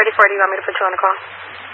Do you want me to put you on the call?